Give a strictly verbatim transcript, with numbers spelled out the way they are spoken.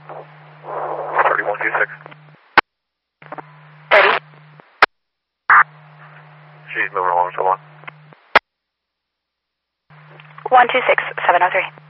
thirty-one two six. thirty. She's moving along so long. one two six seven oh three.